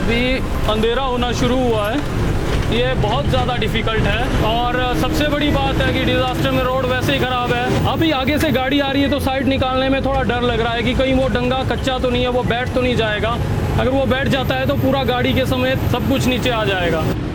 अभी अंधेरा होना शुरू हुआ है, ये बहुत ज़्यादा डिफ़िकल्ट है। और सबसे बड़ी बात है कि डिज़ास्टर में रोड वैसे ही ख़राब है। अभी आगे से गाड़ी आ रही है तो साइड निकालने में थोड़ा डर लग रहा है कि कहीं वो डंगा कच्चा तो नहीं है, वो बैठ तो नहीं जाएगा। अगर वो बैठ जाता है तो पूरा गाड़ी के समेत सब कुछ नीचे आ जाएगा।